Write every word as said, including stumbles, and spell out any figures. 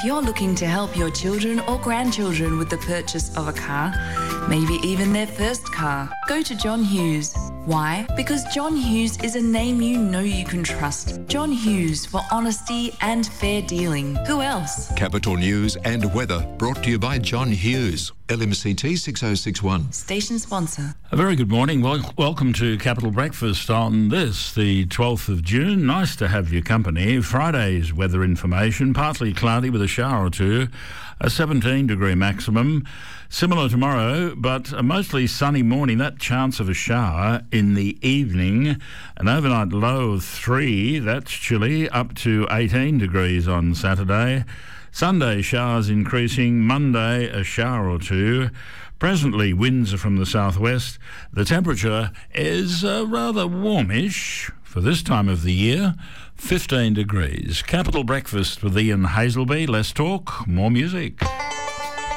If you're looking to help your children or grandchildren with the purchase of a car, maybe even their first car, go to John Hughes. Why? Because John Hughes is a name you know you can trust. John Hughes, for honesty and fair dealing. Who else? Capital News and weather brought to you by John Hughes. L M C T six oh six one. Station sponsor. A very good morning. Well, welcome to Capital Breakfast on this, the twelfth of June. Nice to have your company. Friday's weather information, partly cloudy with a shower or two, a seventeen degree maximum. Similar tomorrow, but a mostly sunny morning. That chance of a shower in the evening. An overnight low of three. That's chilly. Up to eighteen degrees on Saturday. Sunday, showers increasing. Monday, a shower or two. Presently, winds are from the southwest. The temperature is uh, rather warmish for this time of the year. fifteen degrees. Capital Breakfast with Ian Hazelby. Less talk, more music.